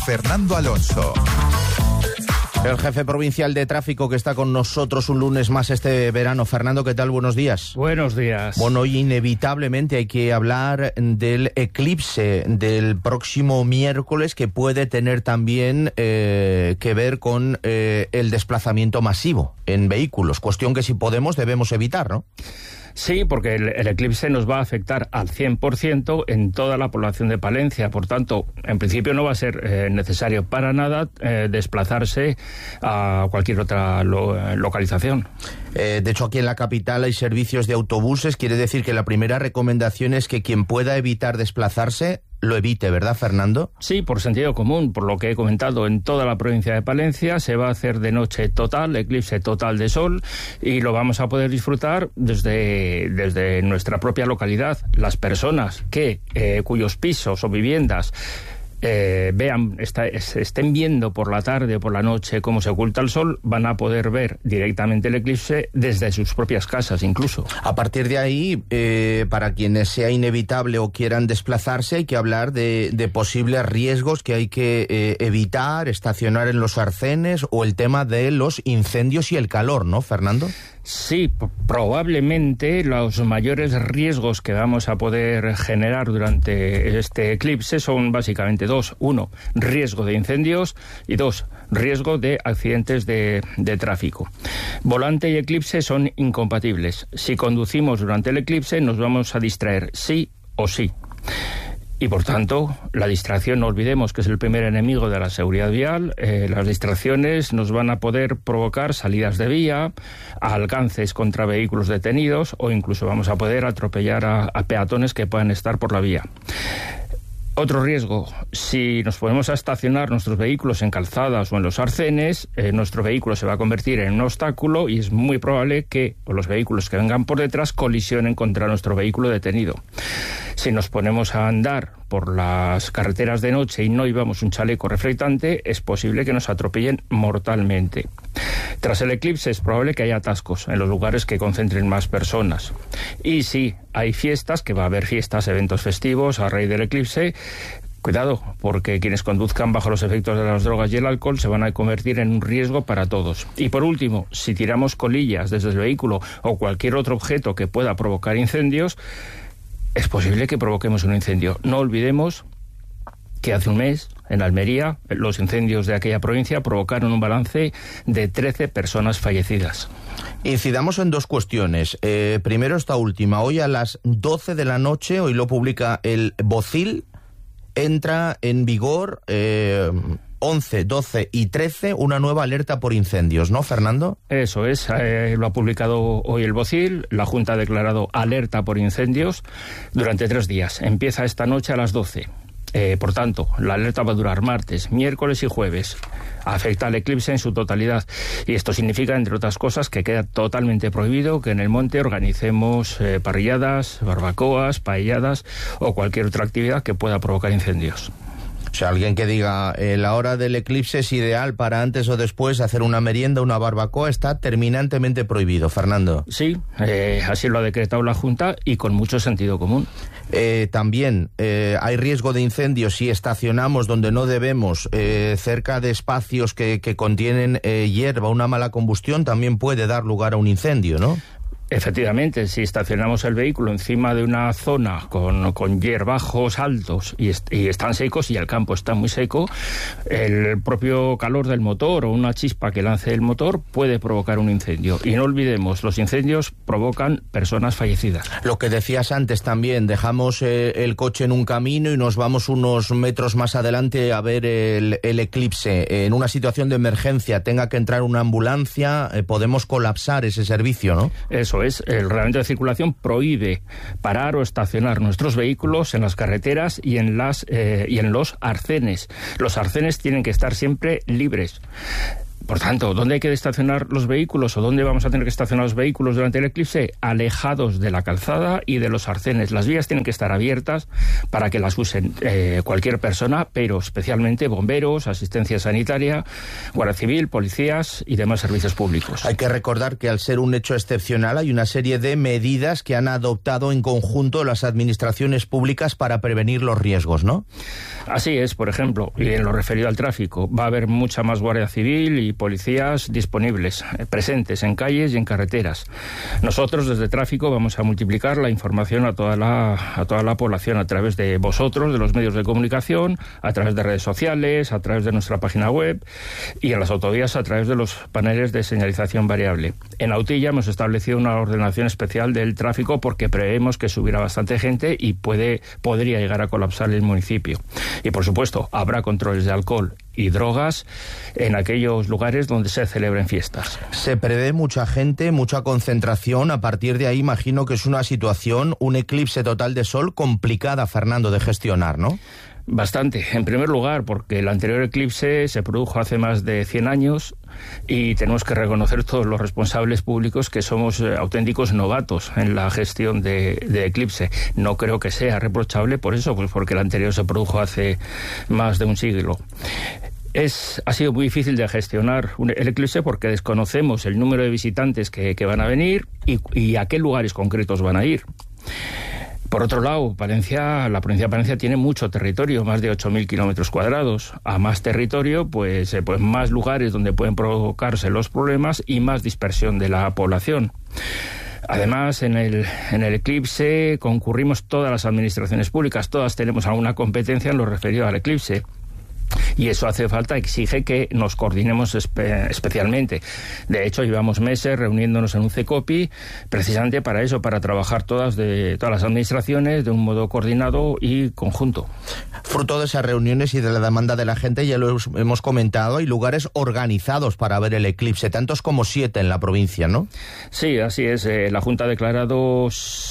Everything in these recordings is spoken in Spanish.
Fernando Alonso. El jefe provincial de tráfico que está con nosotros un lunes más este verano. Fernando, ¿qué tal? Buenos días. Buenos días. Bueno, hoy inevitablemente hay que hablar del eclipse del próximo miércoles, que puede tener también que ver con el desplazamiento masivo en vehículos. Cuestión que si podemos debemos evitar, ¿no? Sí, porque el eclipse nos va a afectar al 100% en toda la población de Palencia. Por tanto, en principio no va a ser necesario para nada desplazarse a cualquier otra localización. De hecho, aquí en la capital hay servicios de autobuses. Quiere decir que la primera recomendación es que quien pueda evitar desplazarse lo evite, ¿verdad, Fernando? Sí, por sentido común, por lo que he comentado, en toda la provincia de Palencia se va a hacer de noche total, eclipse total de sol, y lo vamos a poder disfrutar desde nuestra propia localidad. Las personas cuyos pisos o viviendas estén viendo por la tarde o por la noche cómo se oculta el sol, van a poder ver directamente el eclipse desde sus propias casas incluso. A partir de ahí, para quienes sea inevitable o quieran desplazarse, hay que hablar de posibles riesgos que hay que evitar, estacionar en los arcenes o el tema de los incendios y el calor, ¿no, Fernando? Sí, probablemente los mayores riesgos que vamos a poder generar durante este eclipse son básicamente dos. Uno, riesgo de incendios, y dos, riesgo de accidentes de tráfico. Volante y eclipse son incompatibles. Si conducimos durante el eclipse nos vamos a distraer sí o sí. Y por tanto, la distracción, no olvidemos que es el primer enemigo de la seguridad vial. Las distracciones nos van a poder provocar salidas de vía, alcances contra vehículos detenidos, o incluso vamos a poder atropellar a peatones que puedan estar por la vía. Otro riesgo, si nos ponemos a estacionar nuestros vehículos en calzadas o en los arcenes, nuestro vehículo se va a convertir en un obstáculo y es muy probable que los vehículos que vengan por detrás colisionen contra nuestro vehículo detenido. Si nos ponemos a andar por las carreteras de noche y no llevamos un chaleco reflectante, es posible que nos atropellen mortalmente. Tras el eclipse es probable que haya atascos en los lugares que concentren más personas. Y sí, hay fiestas, que va a haber fiestas, eventos festivos a raíz del eclipse. Cuidado, porque quienes conduzcan bajo los efectos de las drogas y el alcohol se van a convertir en un riesgo para todos. Y por último, si tiramos colillas desde el vehículo o cualquier otro objeto que pueda provocar incendios, es posible que provoquemos un incendio. No olvidemos que hace un mes, en Almería, los incendios de aquella provincia provocaron un balance de 13 personas fallecidas. Incidamos en dos cuestiones. Primero, esta última. Hoy a las 12 de la noche, hoy lo publica el Bocil, entra en vigor 11, 12 y 13 una nueva alerta por incendios, ¿no, Fernando? Eso es, lo ha publicado hoy el Bocil. La Junta ha declarado alerta por incendios durante 3 días. Empieza esta noche a las 12. Por tanto, la alerta va a durar martes, miércoles y jueves. Afecta al eclipse en su totalidad. Y esto significa, entre otras cosas, que queda totalmente prohibido que en el monte organicemos parrilladas, barbacoas, paelladas o cualquier otra actividad que pueda provocar incendios. O sea, alguien que diga la hora del eclipse es ideal para antes o después hacer una merienda, una barbacoa, está terminantemente prohibido, Fernando. Sí, así lo ha decretado la Junta y con mucho sentido común. También hay riesgo de incendios si estacionamos donde no debemos, cerca de espacios que contienen hierba. Una mala combustión también puede dar lugar a un incendio, ¿no? Efectivamente, si estacionamos el vehículo encima de una zona con hierbajos altos y están secos y el campo está muy seco, el propio calor del motor o una chispa que lance el motor puede provocar un incendio. Y no olvidemos, los incendios provocan personas fallecidas. Lo que decías antes también, dejamos el coche en un camino y nos vamos unos metros más adelante a ver el eclipse. En una situación de emergencia, tenga que entrar una ambulancia, podemos colapsar ese servicio, ¿no? Eso es, el reglamento de circulación prohíbe parar o estacionar nuestros vehículos en las carreteras y en los arcenes. Los arcenes tienen que estar siempre libres. Por tanto, ¿dónde hay que estacionar los vehículos o dónde vamos a tener que estacionar los vehículos durante el eclipse? Alejados de la calzada y de los arcenes. Las vías tienen que estar abiertas para que las usen cualquier persona, pero especialmente bomberos, asistencia sanitaria, Guardia Civil, policías y demás servicios públicos. Hay que recordar que al ser un hecho excepcional hay una serie de medidas que han adoptado en conjunto las administraciones públicas para prevenir los riesgos, ¿no? Así es, por ejemplo, y en lo referido al tráfico, va a haber mucha más Guardia Civil y policías disponibles, presentes en calles y en carreteras. Nosotros desde Tráfico vamos a multiplicar la información a toda la población a través de vosotros, de los medios de comunicación, a través de redes sociales, a través de nuestra página web y en las autovías a través de los paneles de señalización variable. En Autilla hemos establecido una ordenación especial del tráfico porque preveemos que subirá bastante gente y podría llegar a colapsar el municipio. Y por supuesto, habrá controles de alcohol y drogas en aquellos lugares donde se celebren fiestas. Se prevé mucha gente, mucha concentración. A partir de ahí imagino que es una situación, un eclipse total de sol complicada, Fernando, de gestionar, ¿no? Bastante. En primer lugar, porque el anterior eclipse se produjo hace más de 100 años y tenemos que reconocer todos los responsables públicos que somos auténticos novatos en la gestión de eclipse. No creo que sea reprochable por eso, pues porque el anterior se produjo hace más de un siglo. Ha sido muy difícil de gestionar el eclipse porque desconocemos el número de visitantes que van a venir y a qué lugares concretos van a ir. Por otro lado, la provincia de Palencia tiene mucho territorio, más de 8.000 kilómetros cuadrados. A más territorio, pues más lugares donde pueden provocarse los problemas y más dispersión de la población. Además, en el eclipse concurrimos todas las administraciones públicas, todas tenemos alguna competencia en lo referido al eclipse. Y eso hace falta, exige que nos coordinemos especialmente. De hecho, llevamos meses reuniéndonos en un CECOPI precisamente para eso, para trabajar todas las administraciones de un modo coordinado y conjunto. Fruto de esas reuniones y de la demanda de la gente, ya lo hemos comentado, hay lugares organizados para ver el eclipse, tantos como 7 en la provincia, ¿no? Sí, así es. La Junta ha declarado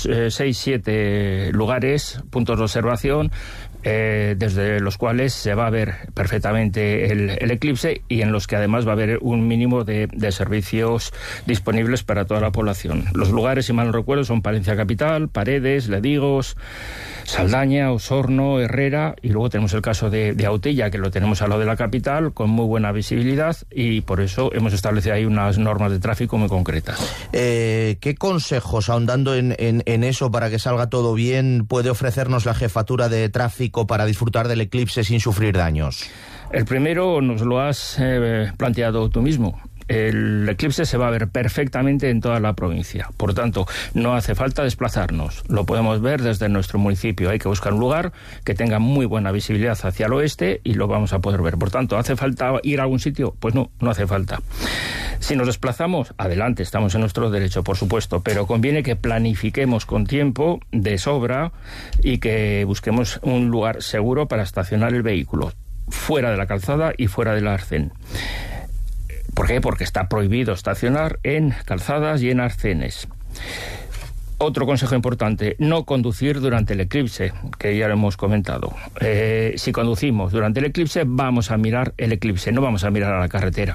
6-7 lugares, puntos de observación, desde los cuales se va a ver perfectamente el eclipse y en los que además va a haber un mínimo de servicios disponibles para toda la población. Los lugares, si mal no recuerdo, son Palencia Capital, Paredes, Ledigos, Saldaña, Osorno, Herrera, y luego tenemos el caso de Autilla, que lo tenemos al lado de la capital, con muy buena visibilidad, y por eso hemos establecido ahí unas normas de tráfico muy concretas. ¿Qué consejos, ahondando en eso, para que salga todo bien, puede ofrecernos la Jefatura de Tráfico para disfrutar del eclipse sin sufrir daños? El primero nos lo has planteado tú mismo. El eclipse se va a ver perfectamente en toda la provincia. Por tanto, no hace falta desplazarnos. Lo podemos ver desde nuestro municipio. Hay que buscar un lugar que tenga muy buena visibilidad hacia el oeste y lo vamos a poder ver. Por tanto, ¿hace falta ir a algún sitio? Pues no hace falta. Si nos desplazamos, adelante, estamos en nuestro derecho, por supuesto, pero conviene que planifiquemos con tiempo de sobra y que busquemos un lugar seguro para estacionar el vehículo, fuera de la calzada y fuera del arcén. ¿Por qué? Porque está prohibido estacionar en calzadas y en arcenes. Otro consejo importante, no conducir durante el eclipse, que ya lo hemos comentado. Si conducimos durante el eclipse, vamos a mirar el eclipse, no vamos a mirar a la carretera.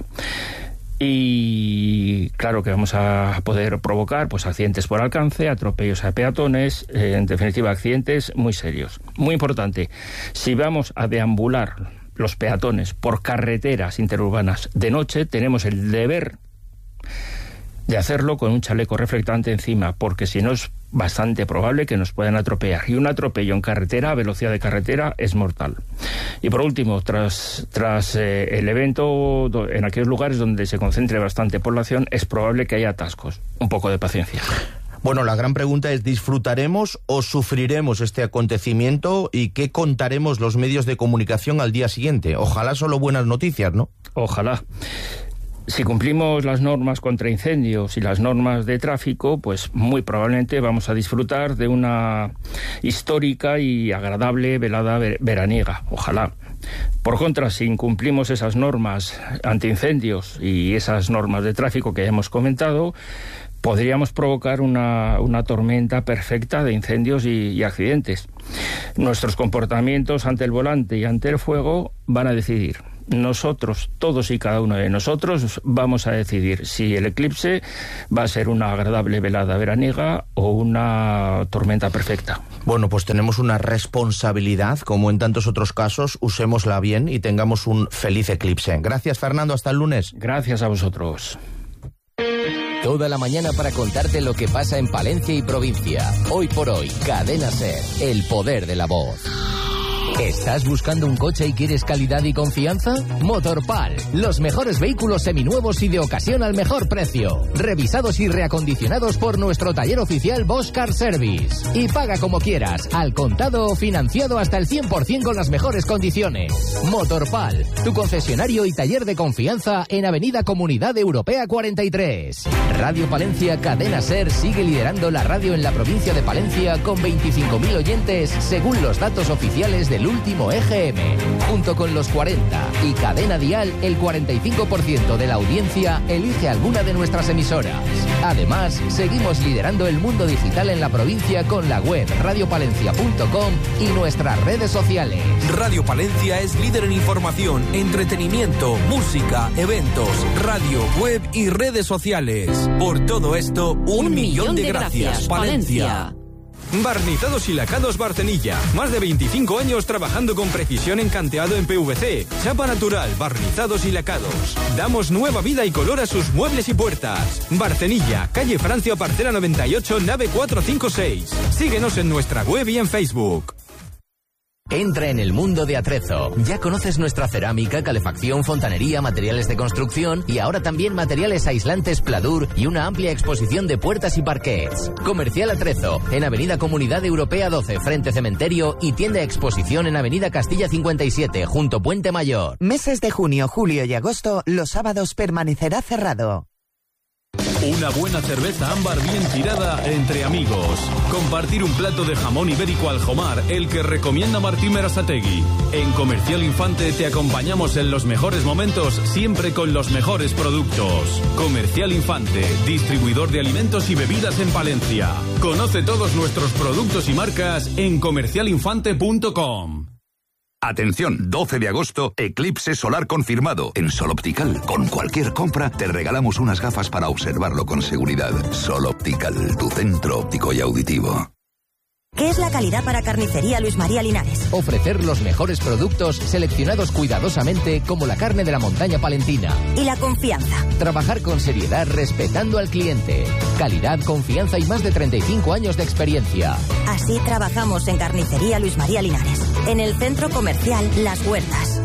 Y claro que vamos a poder provocar accidentes por alcance, atropellos a peatones, en definitiva accidentes muy serios. Muy importante, si vamos a deambular los peatones por carreteras interurbanas de noche, tenemos el deber de hacerlo con un chaleco reflectante encima, porque si no es bastante probable que nos puedan atropellar. Y un atropello en carretera, a velocidad de carretera, es mortal. Y por último, tras el evento, en aquellos lugares donde se concentre bastante población, es probable que haya atascos. Un poco de paciencia. Bueno, la gran pregunta es, ¿disfrutaremos o sufriremos este acontecimiento y qué contaremos los medios de comunicación al día siguiente? Ojalá solo buenas noticias, ¿no? Ojalá. Si cumplimos las normas contra incendios y las normas de tráfico, pues muy probablemente vamos a disfrutar de una histórica y agradable velada veraniega. Ojalá. Por contra, si incumplimos esas normas antiincendios y esas normas de tráfico que ya hemos comentado, podríamos provocar una tormenta perfecta de incendios y accidentes. Nuestros comportamientos ante el volante y ante el fuego van a decidir. nosotros, todos y cada uno de nosotros, vamos a decidir si el eclipse va a ser una agradable velada veraniega o una tormenta perfecta. Bueno, pues tenemos una responsabilidad, como en tantos otros casos, usémosla bien y tengamos un feliz eclipse. Gracias, Fernando, hasta el lunes. Gracias a vosotros. Toda la mañana para contarte lo que pasa en Palencia y provincia. Hoy por hoy, Cadena SER, el poder de la voz. ¿Estás buscando un coche y quieres calidad y confianza? Motorpal, los mejores vehículos seminuevos y de ocasión al mejor precio. Revisados y reacondicionados por nuestro taller oficial Bosch Car Service. Y paga como quieras, al contado o financiado hasta el 100% con las mejores condiciones. Motorpal, tu concesionario y taller de confianza en Avenida Comunidad Europea 43. Radio Palencia Cadena SER sigue liderando la radio en la provincia de Palencia con 25.000 oyentes según los datos oficiales del último EGM. Junto con los 40 y Cadena Dial, el 45% de la audiencia elige alguna de nuestras emisoras. Además, seguimos liderando el mundo digital en la provincia con la web radiopalencia.com y nuestras redes sociales. Radio Palencia es líder en información, entretenimiento, música, eventos, radio, web y redes sociales. Por todo esto, un millón de gracias, Palencia. Barnizados y lacados Barcenilla. Más de 25 años trabajando con precisión en canteado en PVC. Chapa natural, barnizados y lacados. Damos nueva vida y color a sus muebles y puertas. Barcenilla, calle Francia Parcela 98, nave 456. Síguenos en nuestra web y en Facebook. Entra en el mundo de Atrezo. Ya conoces nuestra cerámica, calefacción, fontanería, materiales de construcción y ahora también materiales aislantes Pladur y una amplia exposición de puertas y parquets. Comercial Atrezo, en Avenida Comunidad Europea 12, frente Cementerio, y tienda exposición en Avenida Castilla 57, junto Puente Mayor. Meses de junio, julio y agosto, los sábados permanecerá cerrado. Una buena cerveza ámbar bien tirada entre amigos. Compartir un plato de jamón ibérico al Jomar, el que recomienda Martín Berasategui. En Comercial Infante te acompañamos en los mejores momentos, siempre con los mejores productos. Comercial Infante, distribuidor de alimentos y bebidas en Palencia. Conoce todos nuestros productos y marcas en comercialinfante.com. Atención, 12 de agosto, eclipse solar confirmado. En Sol Optical, con cualquier compra, te regalamos unas gafas para observarlo con seguridad. Sol Optical, tu centro óptico y auditivo. ¿Qué es la calidad para Carnicería Luis María Linares? Ofrecer los mejores productos seleccionados cuidadosamente como la carne de la montaña palentina. ¿Y la confianza? Trabajar con seriedad respetando al cliente. Calidad, confianza y más de 35 años de experiencia. Así trabajamos en Carnicería Luis María Linares, en el centro comercial Las Huertas.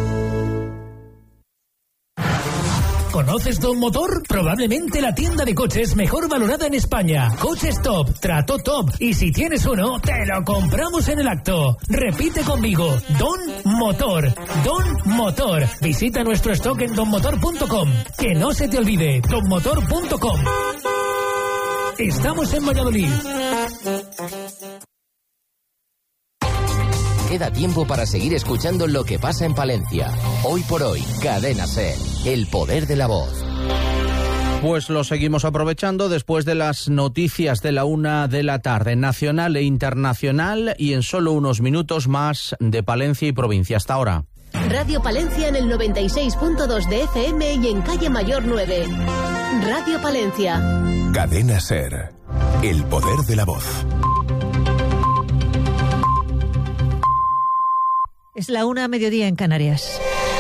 ¿Conoces Don Motor? Probablemente la tienda de coches mejor valorada en España. Coches top, trato top. Y si tienes uno, te lo compramos en el acto. Repite conmigo, Don Motor. Don Motor. Visita nuestro stock en donmotor.com. Que no se te olvide, donmotor.com. Estamos en Valladolid. Queda tiempo para seguir escuchando lo que pasa en Palencia. Hoy por hoy, Cadena SER, el poder de la voz. Pues lo seguimos aprovechando después de las noticias de la 1 de la tarde, nacional e internacional, y en solo unos minutos más de Palencia y provincia. Hasta ahora. Radio Palencia en el 96.2 de FM y en Calle Mayor 9. Radio Palencia. Cadena SER, el poder de la voz. Es la 1 a mediodía en Canarias.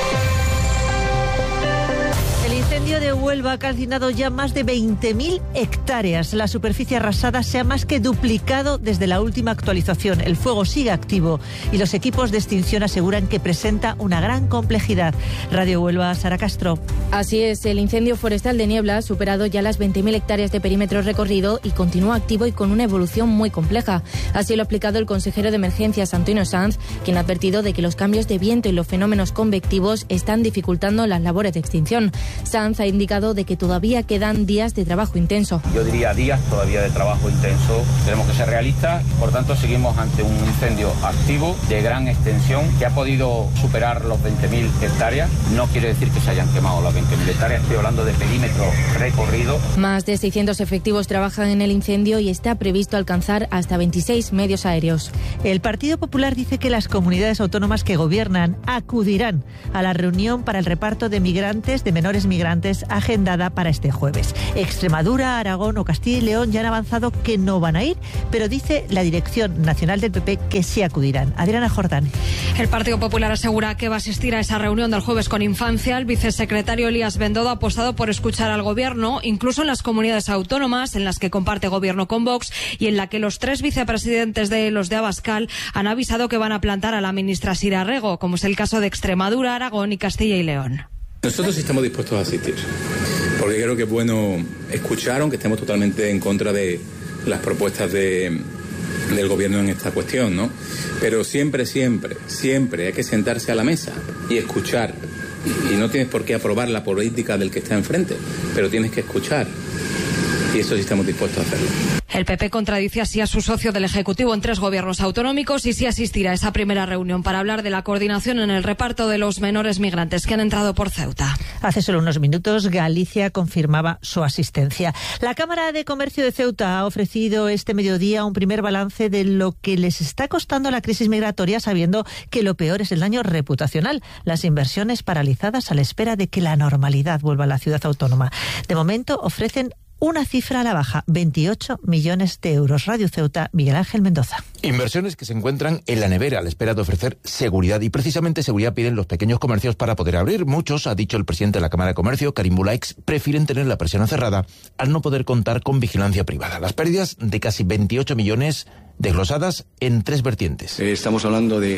El incendio de Huelva ha calcinado ya más de 20.000 hectáreas. La superficie arrasada se ha más que duplicado desde la última actualización. El fuego sigue activo y los equipos de extinción aseguran que presenta una gran complejidad. Radio Huelva, Sara Castro. Así es, el incendio forestal de Niebla ha superado ya las 20.000 hectáreas de perímetro recorrido y continúa activo y con una evolución muy compleja. Así lo ha explicado el consejero de Emergencias, Antonio Sanz, quien ha advertido de que los cambios de viento y los fenómenos convectivos están dificultando las labores de extinción. Sanz Sanz ha indicado de que todavía quedan días de trabajo intenso. Yo diría días todavía de trabajo intenso. Tenemos que ser realistas, por tanto seguimos ante un incendio activo de gran extensión que ha podido superar los 20.000 hectáreas. No quiere decir que se hayan quemado las 20.000 hectáreas, estoy hablando de perímetro recorrido. Más de 600 efectivos trabajan en el incendio y está previsto alcanzar hasta 26 medios aéreos. El Partido Popular dice que las comunidades autónomas que gobiernan acudirán a la reunión para el reparto de migrantes, de menores migrantes, agendada para este jueves. Extremadura, Aragón o Castilla y León ya han avanzado que no van a ir, pero dice la dirección nacional del PP que sí acudirán. Adriana Jordán. El Partido Popular asegura que va a asistir a esa reunión del jueves con Infancia. El vicesecretario Elías Bendodo ha apostado por escuchar al Gobierno, incluso en las comunidades autónomas en las que comparte Gobierno con Vox y en la que los 3 vicepresidentes de los de Abascal han avisado que van a plantar a la ministra Sira Rego, como es el caso de Extremadura, Aragón y Castilla y León. Nosotros estamos dispuestos a asistir, porque creo que es bueno escuchar, aunque estemos totalmente en contra de las propuestas del Gobierno en esta cuestión, ¿no? Pero siempre hay que sentarse a la mesa y escuchar. Y no tienes por qué aprobar la política del que está enfrente, pero tienes que escuchar. Y eso sí estamos dispuestos a hacerlo. El PP contradice así a su socio del Ejecutivo en 3 gobiernos autonómicos y sí asistirá a esa primera reunión para hablar de la coordinación en el reparto de los menores migrantes que han entrado por Ceuta. Hace solo unos minutos Galicia confirmaba su asistencia. La Cámara de Comercio de Ceuta ha ofrecido este mediodía un primer balance de lo que les está costando la crisis migratoria, sabiendo que lo peor es el daño reputacional, las inversiones paralizadas a la espera de que la normalidad vuelva a la ciudad autónoma. De momento ofrecen una cifra a la baja, 28 millones de euros. Radio Ceuta, Miguel Ángel Mendoza. Inversiones que se encuentran en la nevera a la espera de ofrecer seguridad, y precisamente seguridad piden los pequeños comercios para poder abrir. Muchos, ha dicho el presidente de la Cámara de Comercio, Karim Bulaix, prefieren tener la persiana cerrada al no poder contar con vigilancia privada. Las pérdidas de casi 28 millones desglosadas en 3 vertientes. Estamos hablando de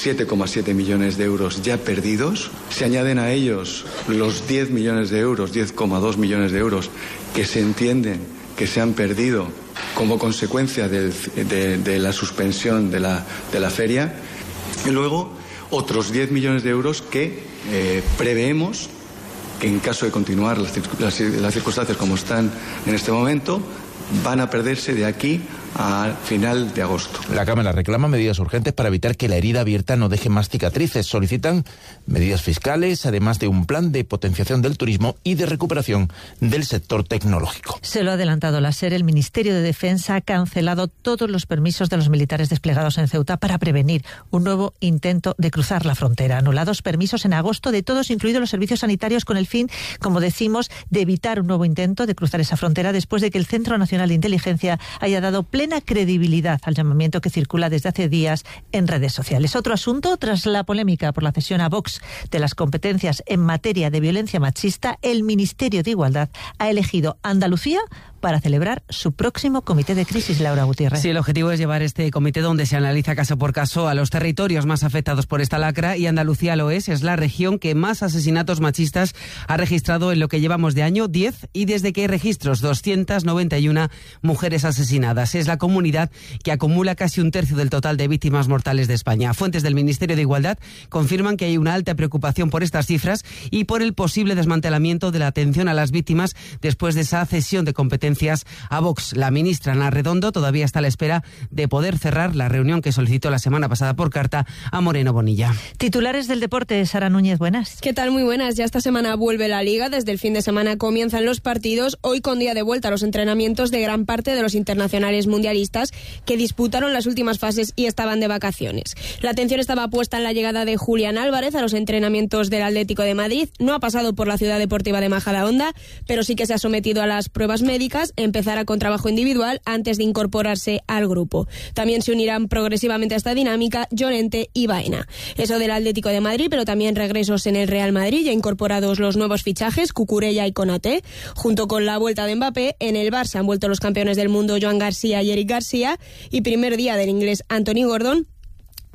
7,7 millones de euros ya perdidos. Se añaden a ellos los 10 millones de euros, 10,2 millones de euros que se entienden que se han perdido como consecuencia de la suspensión de la feria. Y luego otros 10 millones de euros que preveemos que en caso de continuar las circunstancias como están en este momento, van a perderse de aquí a final de agosto. La Cámara reclama medidas urgentes para evitar que la herida abierta no deje más cicatrices. Solicitan medidas fiscales, además de un plan de potenciación del turismo y de recuperación del sector tecnológico. Se lo ha adelantado la SER. El Ministerio de Defensa ha cancelado todos los permisos de los militares desplegados en Ceuta para prevenir un nuevo intento de cruzar la frontera. Anulados permisos en agosto de todos, incluidos los servicios sanitarios, con el fin, como decimos, de evitar un nuevo intento de cruzar esa frontera después de que el Centro Nacional de Inteligencia haya dado plena credibilidad al llamamiento que circula desde hace días en redes sociales. Otro asunto, tras la polémica por la cesión a Vox de las competencias en materia de violencia machista, el Ministerio de Igualdad ha elegido Andalucía para celebrar su próximo comité de crisis. Laura Gutiérrez. Sí, el objetivo es llevar este comité donde se analiza caso por caso a los territorios más afectados por esta lacra, y Andalucía lo es la región que más asesinatos machistas ha registrado en lo que llevamos de año, 10, y desde que hay registros, 291 mujeres asesinadas. Es la comunidad que acumula casi un tercio del total de víctimas mortales de España. Fuentes del Ministerio de Igualdad confirman que hay una alta preocupación por estas cifras y por el posible desmantelamiento de la atención a las víctimas después de esa cesión de competencias a Vox. La ministra Ana Redondo todavía está a la espera de poder cerrar la reunión que solicitó la semana pasada por carta a Moreno Bonilla. Titulares del deporte, Sara Núñez, buenas. ¿Qué tal? Muy buenas. Ya esta semana vuelve la Liga. Desde el fin de semana comienzan los partidos. Hoy con día de vuelta a los entrenamientos de gran parte de los internacionales mundialistas que disputaron las últimas fases y estaban de vacaciones. La atención estaba puesta en la llegada de Julián Álvarez a los entrenamientos del Atlético de Madrid. No ha pasado por la Ciudad Deportiva de Majadahonda, pero sí que se ha sometido a las pruebas médicas. Empezará con trabajo individual antes de incorporarse al grupo. También se unirán progresivamente a esta dinámica Llorente y Baena. Eso del Atlético de Madrid, pero también regresos en el Real Madrid, ya incorporados los nuevos fichajes, Cucurella y Konaté. Junto con la vuelta de Mbappé, en el Barça han vuelto los campeones del mundo Joan García y Eric García, y primer día del inglés Anthony Gordon.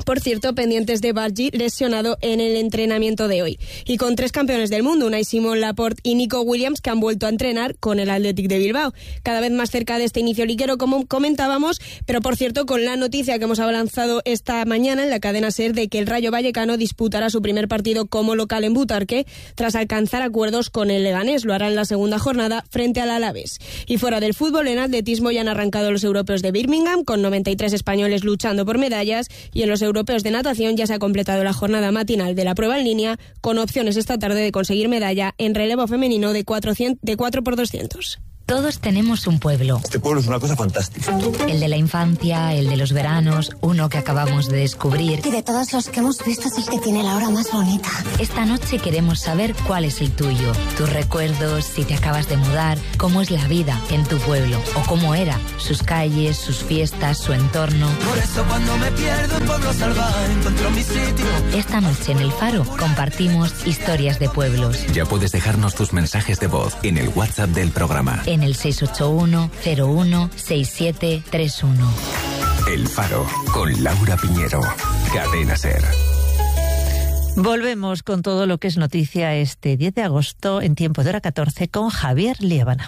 Por cierto, pendientes de Bargi, lesionado en el entrenamiento de hoy. Y con 3 campeones del mundo, Unai Simón, Laporte y Nico Williams, que han vuelto a entrenar con el Athletic de Bilbao. Cada vez más cerca de este inicio liguero, como comentábamos, pero por cierto, con la noticia que hemos avanzado esta mañana en la cadena SER de que el Rayo Vallecano disputará su primer partido como local en Butarque, tras alcanzar acuerdos con el Leganés. Lo hará en la segunda jornada frente al Alavés. Y fuera del fútbol, en atletismo ya han arrancado los europeos de Birmingham, con 93 españoles luchando por medallas, y en los europeos de natación ya se ha completado la jornada matinal de la prueba en línea, con opciones esta tarde de conseguir medalla en relevo femenino de 4x200. Todos tenemos un pueblo. Este pueblo es una cosa fantástica. El de la infancia, el de los veranos, uno que acabamos de descubrir. Y de todos los que hemos visto es el que tiene la hora más bonita. Esta noche queremos saber cuál es el tuyo. Tus recuerdos, si te acabas de mudar, cómo es la vida en tu pueblo o cómo era, sus calles, sus fiestas, su entorno. Por eso cuando me pierdo en Pueblo Salvaje encuentro mi sitio. Esta noche en El Faro compartimos historias de pueblos. Ya puedes dejarnos tus mensajes de voz en el WhatsApp del programa. En el 681-01-6731. El Faro, con Laura Piñero. Cadena SER. Volvemos con todo lo que es noticia este 10 de agosto en tiempo de hora 14 con Javier Liébana.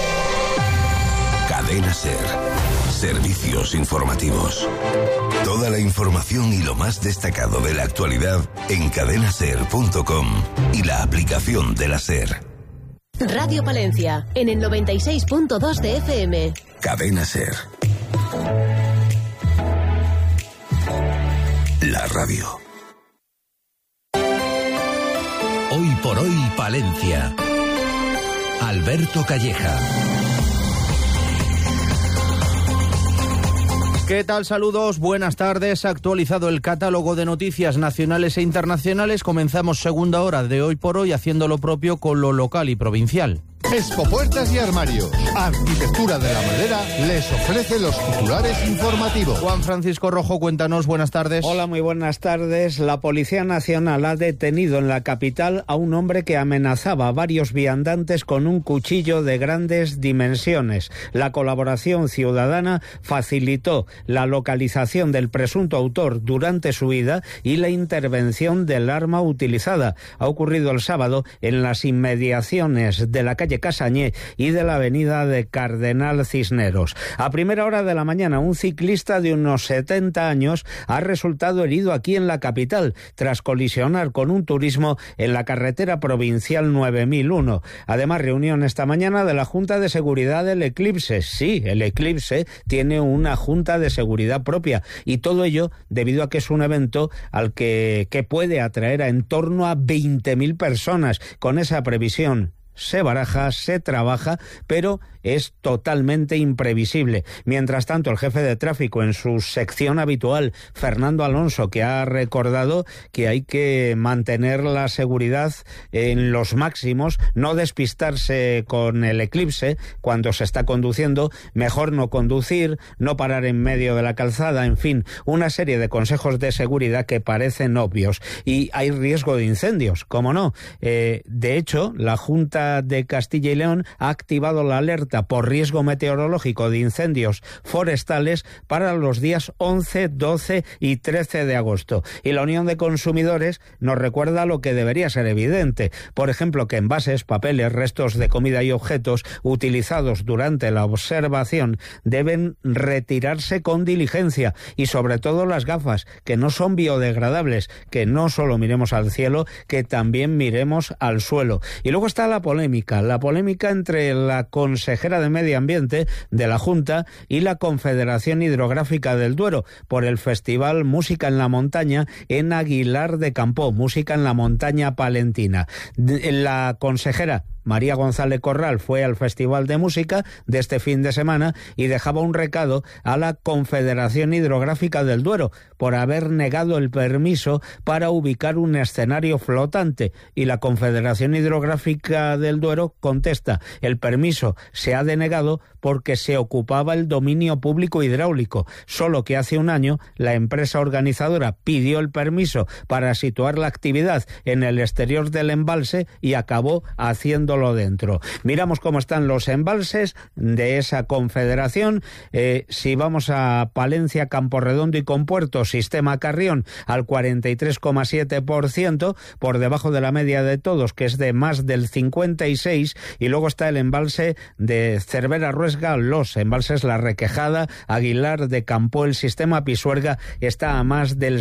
Cadena SER. Servicios informativos. Toda la información y lo más destacado de la actualidad en cadenaser.com y la aplicación de la SER. Radio Palencia, en el 96.2 de FM. Cadena SER. La radio. Hoy por hoy, Palencia. Alberto Calleja. ¿Qué tal? Saludos, buenas tardes. Actualizado el catálogo de noticias nacionales e internacionales. Comenzamos segunda hora de Hoy por Hoy haciendo lo propio con lo local y provincial. Expo Puertas y Armarios, Arquitectura de la Madera, les ofrece los titulares informativos. Juan Francisco Rojo, cuéntanos, buenas tardes. Hola, muy buenas tardes. La Policía Nacional ha detenido en la capital a un hombre que amenazaba a varios viandantes con un cuchillo de grandes dimensiones. La colaboración ciudadana facilitó la localización del presunto autor durante su huida y la intervención del arma utilizada. Ha ocurrido el sábado en las inmediaciones de la calle Casañé y de la avenida de Cardenal Cisneros. A primera hora de la mañana, un ciclista de unos 70 años ha resultado herido aquí en la capital tras colisionar con un turismo en la carretera provincial 9001. Además, reunión esta mañana de la Junta de Seguridad del Eclipse. Sí, el Eclipse tiene una Junta de Seguridad propia y todo ello debido a que es un evento al que puede atraer a en torno a 20.000 personas. Con esa previsión se baraja, se trabaja, pero es totalmente imprevisible. Mientras tanto, el jefe de tráfico en su sección habitual, Fernando Alonso, que ha recordado que hay que mantener la seguridad en los máximos, no despistarse con el eclipse cuando se está conduciendo, mejor no conducir, no parar en medio de la calzada, en fin, una serie de consejos de seguridad que parecen obvios. Y hay riesgo de incendios, ¿cómo no? De hecho, la Junta de Castilla y León ha activado la alerta por riesgo meteorológico de incendios forestales para los días 11, 12 y 13 de agosto. Y la Unión de Consumidores nos recuerda lo que debería ser evidente. Por ejemplo, que envases, papeles, restos de comida y objetos utilizados durante la observación deben retirarse con diligencia y sobre todo las gafas, que no son biodegradables, que no solo miremos al cielo, que también miremos al suelo. Y luego está la polémica entre la consejera de Medio Ambiente de la Junta y la Confederación Hidrográfica del Duero por el Festival Música en la Montaña en Aguilar de Campoo, Música en la Montaña Palentina. La consejera María González Corral fue al Festival de Música de este fin de semana y dejaba un recado a la Confederación Hidrográfica del Duero por haber negado el permiso para ubicar un escenario flotante. Y la Confederación Hidrográfica del Duero contesta: el permiso se ha denegado porque se ocupaba el dominio público hidráulico, solo que hace un año la empresa organizadora pidió el permiso para situar la actividad en el exterior del embalse y acabó haciendo solo dentro. Miramos cómo están los embalses de esa confederación. Si vamos a Palencia, Camporredondo y Compuerto, Sistema Carrión al 43,7%, por debajo de la media de todos, que es de más del 56%, y luego está el embalse de Cervera Ruesga, los embalses La Requejada, Aguilar de Campo, el Sistema Pisuerga está a más del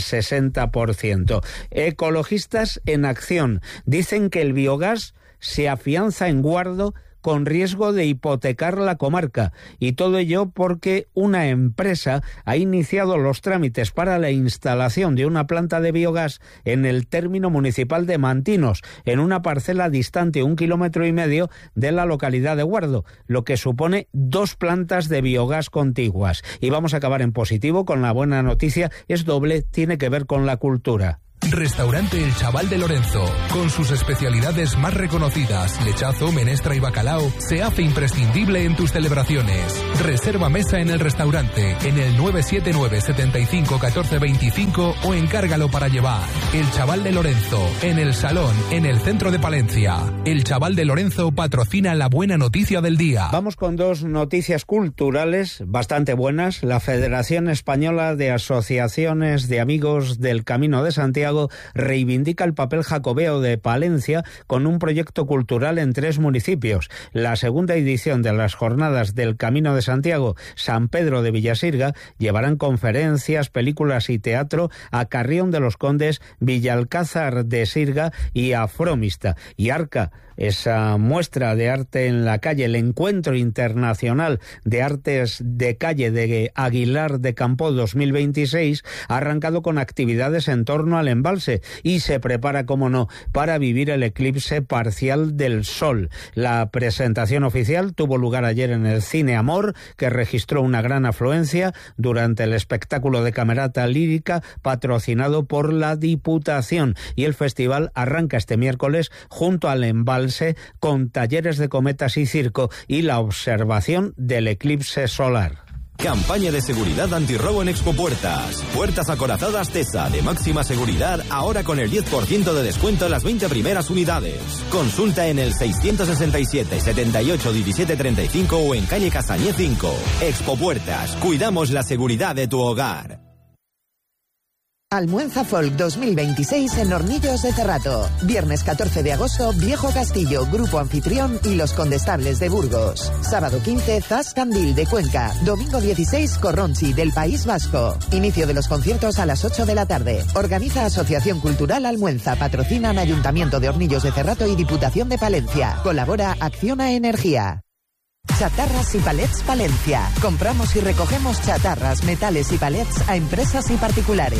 60%. Ecologistas en acción dicen que el biogás se afianza en Guardo con riesgo de hipotecar la comarca, y todo ello porque una empresa ha iniciado los trámites para la instalación de una planta de biogás en el término municipal de Mantinos, en una parcela distante 1,5 kilómetros de la localidad de Guardo, lo que supone 2 plantas de biogás contiguas. Y vamos a acabar en positivo con la buena noticia, es doble, tiene que ver con la cultura. Restaurante El Chaval de Lorenzo, con sus especialidades más reconocidas, lechazo, menestra y bacalao, se hace imprescindible en tus celebraciones. Reserva mesa en el restaurante en el 979 75 14 25 o encárgalo para llevar. El Chaval de Lorenzo, en el Salón, en el centro de Palencia. El Chaval de Lorenzo patrocina la buena noticia del día. Vamos con 2 noticias culturales bastante buenas. La Federación Española de Asociaciones de Amigos del Camino de Santiago reivindica el papel jacobeo de Palencia con un proyecto cultural en 3 municipios. La segunda edición de las Jornadas del Camino de Santiago, San Pedro de Villasirga, llevarán conferencias, películas y teatro a Carrión de los Condes, Villalcázar de Sirga y a Fromista. Y Arca, esa muestra de arte en la calle, el Encuentro Internacional de Artes de Calle de Aguilar de Campo 2026, ha arrancado con actividades en torno al embalse y se prepara, como no, para vivir el eclipse parcial del Sol. La presentación oficial tuvo lugar ayer en el Cine Amor, que registró una gran afluencia durante el espectáculo de camerata lírica patrocinado por la Diputación, y el festival arranca este miércoles junto al embalse con talleres de cometas y circo y la observación del eclipse solar. Campaña de seguridad antirrobo en Expopuertas. Puertas acorazadas TESA de máxima seguridad, ahora con el 10% de descuento en las 20 primeras unidades. Consulta en el 667 78 17 35 o en calle Castañé 5. Expopuertas, cuidamos la seguridad de tu hogar. Almuenza Folk 2026 en Hornillos de Cerrato. Viernes 14 de agosto, Viejo Castillo, Grupo Anfitrión y Los Condestables de Burgos. Sábado 15, Zas Candil de Cuenca. Domingo 16, Corronchi del País Vasco. Inicio de los conciertos a las 8 de la tarde. Organiza Asociación Cultural Almuenza. Patrocinan Ayuntamiento de Hornillos de Cerrato y Diputación de Palencia. Colabora Acciona Energía. Chatarras y Palets Palencia. Compramos y recogemos chatarras, metales y palets a empresas y particulares.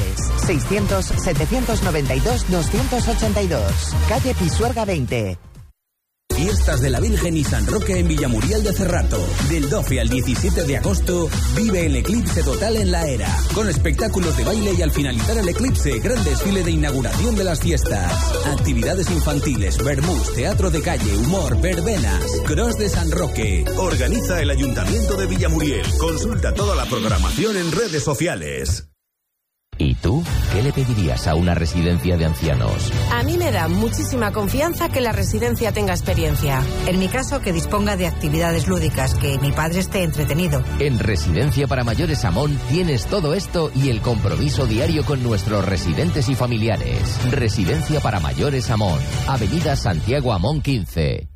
600-792-282. Calle Pisuerga 20. Fiestas de la Virgen y San Roque en Villamuriel de Cerrato. Del 12 al 17 de agosto vive el eclipse total en la era, con espectáculos de baile y al finalizar el eclipse, gran desfile de inauguración de las fiestas. Actividades infantiles, vermús, teatro de calle, humor, verbenas. Cross de San Roque. Organiza el Ayuntamiento de Villamuriel. Consulta toda la programación en redes sociales. ¿Y tú? ¿Qué le pedirías a una residencia de ancianos? A mí me da muchísima confianza que la residencia tenga experiencia. En mi caso, que disponga de actividades lúdicas, que mi padre esté entretenido. En Residencia para Mayores Amón tienes todo esto y el compromiso diario con nuestros residentes y familiares. Residencia para Mayores Amón, Avenida Santiago Amón 15.